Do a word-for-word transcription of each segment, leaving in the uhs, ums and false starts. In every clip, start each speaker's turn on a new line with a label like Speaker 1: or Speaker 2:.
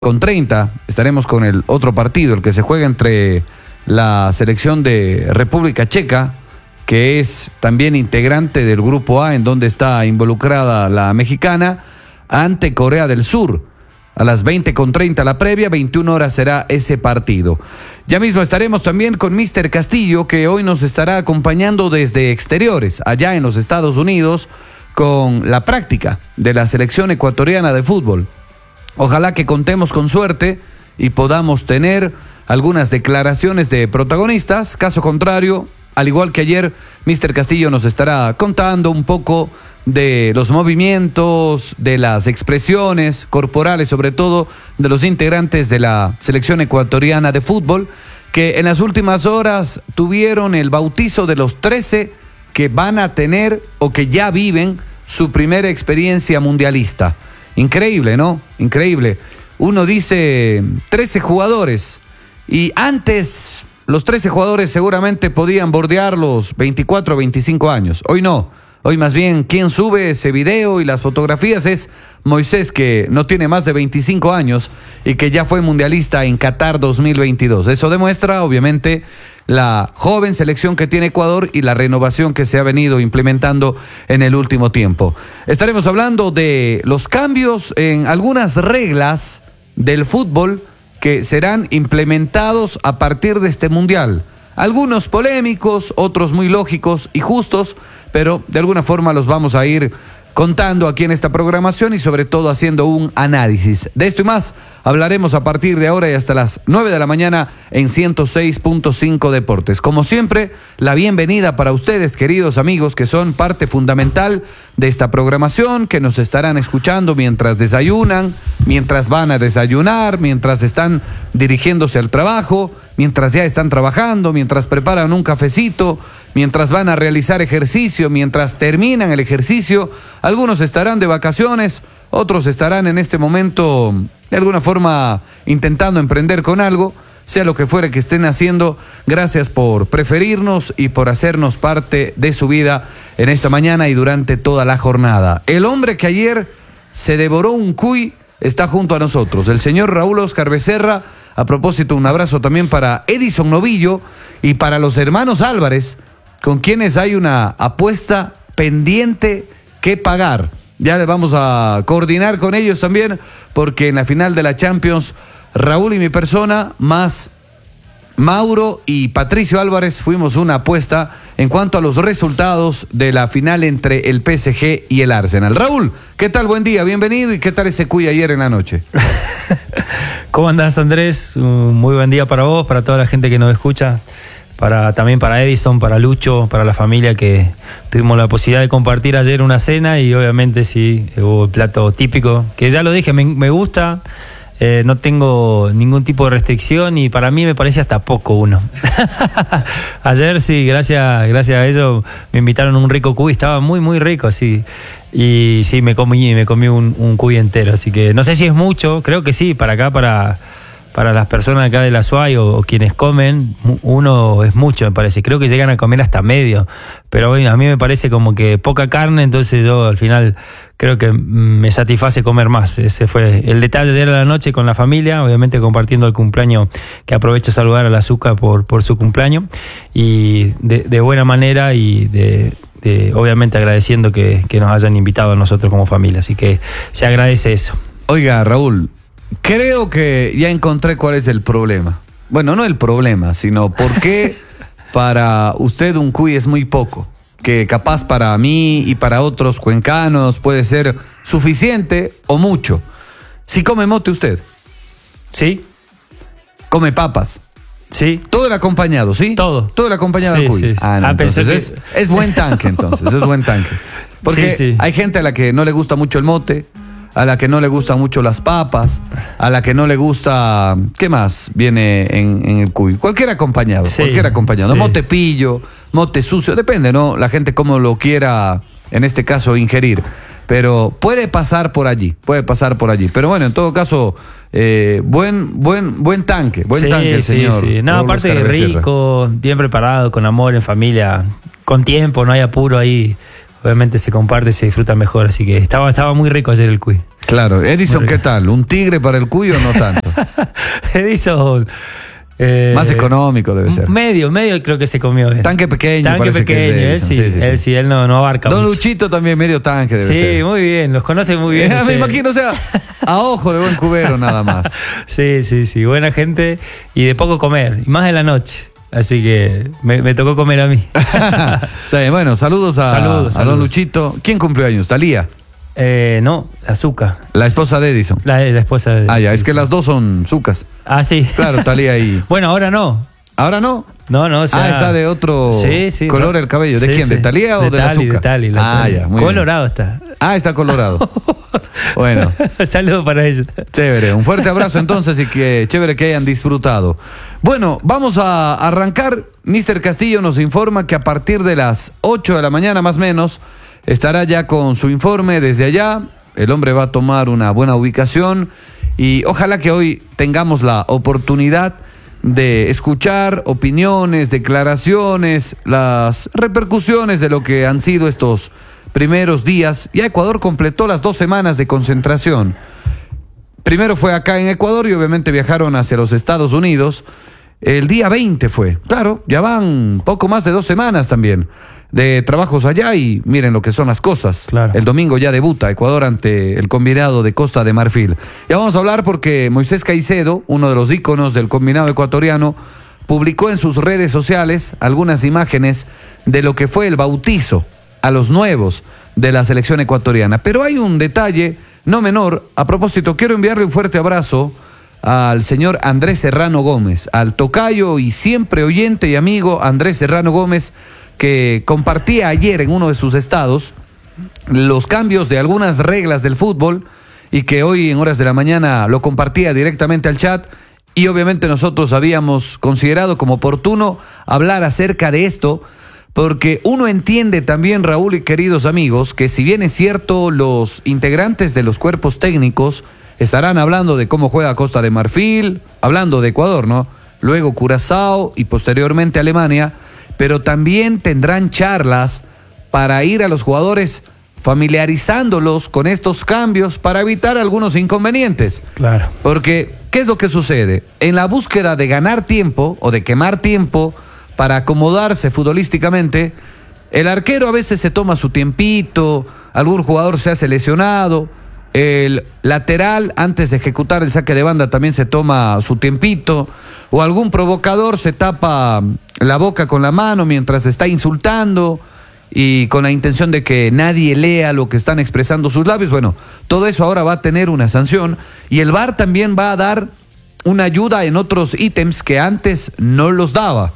Speaker 1: Con treinta estaremos con el otro partido, el que se juega entre la selección de República Checa, que es también integrante del Grupo A, en donde está involucrada la mexicana, ante Corea del Sur. A las veinte con treinta la previa, veintiuna horas será ese partido. Ya mismo estaremos también con míster Castillo, que hoy nos estará acompañando desde exteriores, allá en los Estados Unidos, con la práctica de la selección ecuatoriana de fútbol. Ojalá que contemos con suerte y podamos tener algunas declaraciones de protagonistas. Caso contrario, al igual que ayer, míster Castillo nos estará contando un poco de los movimientos, de las expresiones corporales, sobre todo de los integrantes de la selección ecuatoriana de fútbol, que en las últimas horas tuvieron el bautizo de los trece que van a tener o que ya viven su primera experiencia mundialista. Increíble, ¿no? Increíble. Uno dice trece jugadores y antes los trece jugadores seguramente podían bordear los veinticuatro o veinticinco años. Hoy no. Hoy más bien quien sube ese video y las fotografías es Moisés, que no tiene más de veinticinco años y que ya fue mundialista en Qatar dos mil veintidós. Eso demuestra obviamente la joven selección que tiene Ecuador y la renovación que se ha venido implementando en el último tiempo. Estaremos hablando de los cambios en algunas reglas del fútbol que serán implementados a partir de este mundial. Algunos polémicos, otros muy lógicos y justos, pero de alguna forma los vamos a ir contando aquí en esta programación y sobre todo haciendo un análisis. De esto y más hablaremos a partir de ahora y hasta las nueve de la mañana en ciento seis punto cinco Deportes. Como siempre, la bienvenida para ustedes, queridos amigos, que son parte fundamental de esta programación, que nos estarán escuchando mientras desayunan, mientras van a desayunar, mientras están dirigiéndose al trabajo, mientras ya están trabajando, mientras preparan un cafecito, mientras van a realizar ejercicio, mientras terminan el ejercicio. Algunos estarán de vacaciones, otros estarán en este momento de alguna forma intentando emprender con algo. Sea lo que fuere que estén haciendo, gracias por preferirnos y por hacernos parte de su vida en esta mañana y durante toda la jornada. El hombre que ayer se devoró un cuy está junto a nosotros, el señor Raúl Oscar Becerra. A propósito, un abrazo también para Edison Novillo y para los hermanos Álvarez, con quienes hay una apuesta pendiente que pagar. Ya les vamos a coordinar con ellos también, porque en la final de la Champions, Raúl y mi persona, más Mauro y Patricio Álvarez, fuimos una apuesta en cuanto a los resultados de la final entre el P S G y el Arsenal. Raúl, ¿qué tal? Buen día, bienvenido. ¿Y qué tal ese cuy ayer en la noche?
Speaker 2: ¿Cómo andás, Andrés? Un muy buen día para vos, para toda la gente que nos escucha, para también para Edison, para Lucho, para la familia, que tuvimos la posibilidad de compartir ayer una cena y obviamente sí, hubo el plato típico, que ya lo dije, me, me gusta. Eh, no tengo ningún tipo de restricción y para mí me parece hasta poco uno. Ayer sí, gracias, gracias a ellos me invitaron a un rico cuy, estaba muy muy rico, sí. Y sí, me comí, me comí un, un cuy entero, así que no sé si es mucho, creo que sí, para acá, para, para las personas acá de la S U A Y o, o quienes comen, uno es mucho, me parece. Creo que llegan a comer hasta medio, pero bueno, a mí me parece como que poca carne, entonces yo al final creo que me satisface comer más. Ese fue el detalle de ayer a la noche con la familia, obviamente compartiendo el cumpleaños, que aprovecho a saludar a la Azúcar por, por su cumpleaños, y de, de buena manera y de, de obviamente agradeciendo que, que nos hayan invitado a nosotros como familia, así que se agradece eso.
Speaker 1: Oiga, Raúl, creo que ya encontré cuál es el problema. Bueno, no el problema, sino por qué para usted un cuy es muy poco, que capaz para mí y para otros cuencanos puede ser suficiente o mucho. Si come mote usted.
Speaker 2: Sí.
Speaker 1: Come papas.
Speaker 2: Sí.
Speaker 1: Todo el acompañado, ¿sí?
Speaker 2: Todo.
Speaker 1: Todo el acompañado
Speaker 2: sí,
Speaker 1: al cuy.
Speaker 2: Sí, sí.
Speaker 1: Ah, no,
Speaker 2: ah,
Speaker 1: entonces
Speaker 2: que...
Speaker 1: es, es buen tanque, entonces, es buen tanque. Porque
Speaker 2: sí, sí.
Speaker 1: hay gente a la que no le gusta mucho el mote, a la que no le gustan mucho las papas, a la que no le gusta, ¿qué más viene en, en el cuy? Cualquier acompañado, sí, cualquier acompañado, sí. Mote pillo, mote sucio, depende, ¿no? La gente cómo lo quiera, en este caso, ingerir. Pero puede pasar por allí, puede pasar por allí. Pero bueno, en todo caso, eh, buen, buen, buen tanque, buen
Speaker 2: sí,
Speaker 1: tanque el
Speaker 2: sí,
Speaker 1: señor.
Speaker 2: Sí. No, aparte de rico, bien preparado, con amor, en familia, con tiempo, no hay apuro ahí. obviamente se comparte y se disfruta mejor. Así que estaba, estaba muy rico ayer el cuy.
Speaker 1: Claro, Edison, ¿qué tal? ¿Un tigre para el cuy o no tanto?
Speaker 2: Edison...
Speaker 1: Eh, Más económico debe ser.
Speaker 2: Medio, medio creo que se comió bien.
Speaker 1: Tanque pequeño.
Speaker 2: Tanque pequeño, él sí, sí, sí, él sí, él no, no abarca
Speaker 1: Don
Speaker 2: mucho.
Speaker 1: Luchito también medio tanque debe
Speaker 2: sí,
Speaker 1: ser.
Speaker 2: Sí, muy bien, los conoce muy bien.
Speaker 1: Eh, me imagino, o sea, a ojo de buen cubero nada más.
Speaker 2: Sí, sí, sí, buena gente y de poco comer, y más en la noche. Así que me, me tocó comer a mí.
Speaker 1: Sí, bueno, saludos a,
Speaker 2: saludos,
Speaker 1: a
Speaker 2: saludos.
Speaker 1: Don Luchito. ¿Quién cumplió años? ¿Talía?
Speaker 2: Eh, no, Azúcar.
Speaker 1: La esposa de Edison.
Speaker 2: La, la esposa de
Speaker 1: Ah, ya,
Speaker 2: Edison.
Speaker 1: es que las dos son Zucas.
Speaker 2: Ah, sí.
Speaker 1: Claro, Talía y...
Speaker 2: Bueno, ahora no.
Speaker 1: ¿Ahora no?
Speaker 2: No, no, o sea,
Speaker 1: ah, está de otro
Speaker 2: sí, sí,
Speaker 1: color
Speaker 2: no.
Speaker 1: el cabello. ¿De
Speaker 2: sí,
Speaker 1: quién?
Speaker 2: sí.
Speaker 1: ¿De Talía o de,
Speaker 2: de
Speaker 1: la
Speaker 2: Tali,
Speaker 1: Zucca?
Speaker 2: De Tali, la
Speaker 1: ah,
Speaker 2: Tali.
Speaker 1: ya, muy
Speaker 2: Colorado
Speaker 1: bien.
Speaker 2: está.
Speaker 1: Ah, está colorado. Bueno.
Speaker 2: Saludos para ellos.
Speaker 1: Chévere, un fuerte abrazo entonces y que chévere que hayan disfrutado. Bueno, vamos a arrancar. mister Castillo nos informa que a partir de las ocho de la mañana más o menos estará ya con su informe desde allá. El hombre va a tomar una buena ubicación y ojalá que hoy tengamos la oportunidad de escuchar opiniones, declaraciones, las repercusiones de lo que han sido estos primeros días. Ya Ecuador completó las dos semanas de concentración. Primero fue acá en Ecuador y obviamente viajaron hacia los Estados Unidos. El día veinte fue. Claro, ya van poco más de dos semanas también de trabajos allá y miren lo que son las cosas.
Speaker 2: Claro.
Speaker 1: El domingo ya debuta Ecuador ante el combinado de Costa de Marfil. Ya vamos a hablar porque Moisés Caicedo, uno de los íconos del combinado ecuatoriano, publicó en sus redes sociales algunas imágenes de lo que fue el bautizo a los nuevos de la selección ecuatoriana. Pero hay un detalle no menor. A propósito, quiero enviarle un fuerte abrazo al señor Andrés Serrano Gómez, al tocayo y siempre oyente y amigo Andrés Serrano Gómez, que compartía ayer en uno de sus estados los cambios de algunas reglas del fútbol y que hoy en horas de la mañana lo compartía directamente al chat y obviamente nosotros habíamos considerado como oportuno hablar acerca de esto porque uno entiende también, Raúl y queridos amigos, que si bien es cierto los integrantes de los cuerpos técnicos estarán hablando de cómo juega Costa de Marfil, hablando de Ecuador, ¿no? Luego Curazao y posteriormente Alemania, pero también tendrán charlas para ir a los jugadores familiarizándolos con estos cambios para evitar algunos inconvenientes.
Speaker 2: Claro.
Speaker 1: Porque, ¿qué es lo que sucede? En la búsqueda de ganar tiempo o de quemar tiempo para acomodarse futbolísticamente, el arquero a veces se toma su tiempito, algún jugador se hace lesionado, el lateral antes de ejecutar el saque de banda también se toma su tiempito, o algún provocador se tapa la boca con la mano mientras está insultando y con la intención de que nadie lea lo que están expresando sus labios. Bueno, todo eso ahora va a tener una sanción y el V A R también va a dar una ayuda en otros ítems que antes no los daba.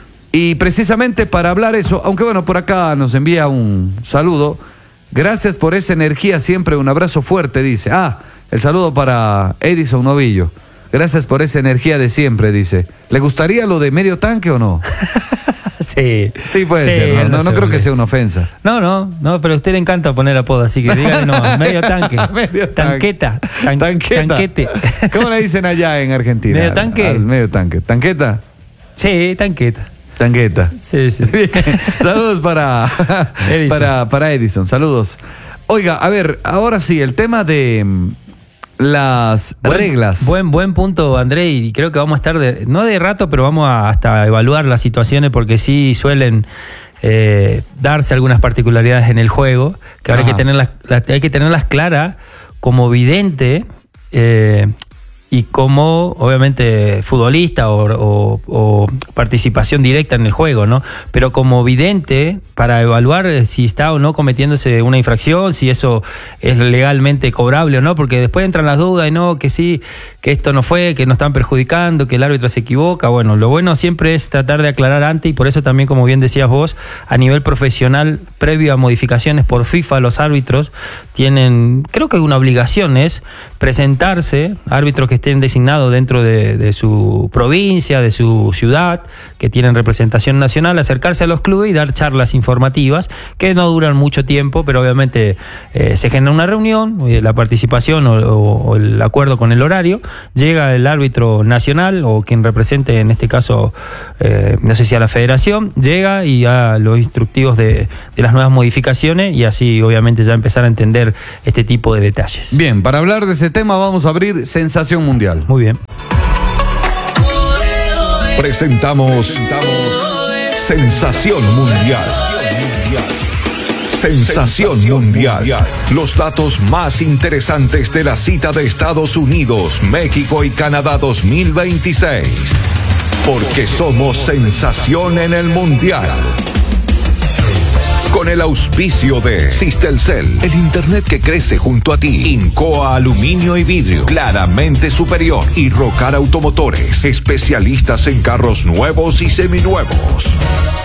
Speaker 1: Y precisamente para hablar eso, aunque bueno, por acá nos envía un saludo. Gracias por esa energía siempre, un abrazo fuerte, dice. Ah, el saludo para Edison Novillo. Gracias por esa energía de siempre, dice. ¿Le gustaría lo de medio tanque o no?
Speaker 2: Sí.
Speaker 1: Sí, puede
Speaker 2: sí,
Speaker 1: ser, no, no, no creo que sea una ofensa.
Speaker 2: No, no, no, pero a usted le encanta poner apodo, así que dígale no, medio tanque.
Speaker 1: Medio
Speaker 2: Tanqueta. Tan,
Speaker 1: Tanqueta.
Speaker 2: Tanquete.
Speaker 1: ¿Cómo le dicen allá en Argentina?
Speaker 2: ¿Medio tanque?
Speaker 1: Al, al medio tanque. ¿Tanqueta?
Speaker 2: Sí, tanqueta.
Speaker 1: Tanqueta.
Speaker 2: Sí, sí.
Speaker 1: Bien. Saludos para Edison. Para, para Edison. Saludos. Oiga, a ver, ahora sí, el tema de mm, las
Speaker 2: Buen,
Speaker 1: reglas.
Speaker 2: Buen, buen punto, André, y creo que vamos a estar, de, no de rato, pero vamos a hasta evaluar las situaciones porque sí suelen eh, darse algunas particularidades en el juego, que ahora hay que, tenerlas, hay que tenerlas claras como vidente eh, y como, obviamente, futbolista o, o, o participación directa en el juego, ¿no? Pero como vidente, para evaluar si está o no cometiéndose una infracción, si eso es legalmente cobrable o no, porque después entran las dudas y no, que sí, que esto no fue, que nos están perjudicando, que el árbitro se equivoca. Bueno, lo bueno siempre es tratar de aclarar antes y por eso también, como bien decías vos, a nivel profesional, previo a modificaciones por FIFA, los árbitros tienen, creo que una obligación es presentarse, árbitros que estén designados dentro de, de su provincia, de su ciudad, que tienen representación nacional, acercarse a los clubes y dar charlas informativas que no duran mucho tiempo, pero obviamente eh, se genera una reunión, la participación o, o, o el acuerdo con el horario, llega el árbitro nacional o quien represente en este caso, eh, no sé si a la federación, llega y a los instructivos de, de las nuevas modificaciones y así obviamente ya empezar a entender este tipo de detalles.
Speaker 1: Bien, para hablar de ese tema vamos a abrir Sensación Mundial.
Speaker 2: Muy bien.
Speaker 3: Presentamos, presentamos Sensación Mundial. Sensación Mundial. Los datos más interesantes de la cita de Estados Unidos, México y Canadá dos mil veintiséis. Porque somos sensación en el Mundial. Con el auspicio de Sistelcel, el internet que crece junto a ti. Incoa Aluminio y Vidrio, claramente superior. Y Rocar Automotores, especialistas en carros nuevos y seminuevos.